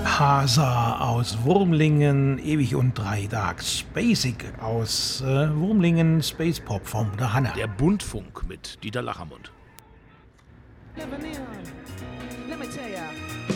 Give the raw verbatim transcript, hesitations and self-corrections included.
Hasa aus Wurmlingen, Ewig und drei Tags. Basic aus äh, Wurmlingen, Space Pop von der Hanna. Der Buntfunk mit Dieter Lachermund. Never knew. Let me tell ya.